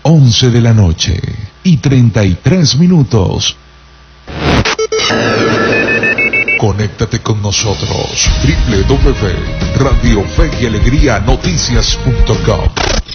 11 de la noche y 33 minutos. Conéctate con nosotros, www.radiofeyalegrianoticias.com.